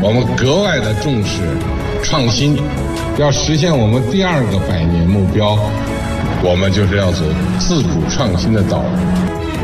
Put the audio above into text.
我们格外的重视创新，要实现我们第2个100年目标，我们就是要走自主创新的道路。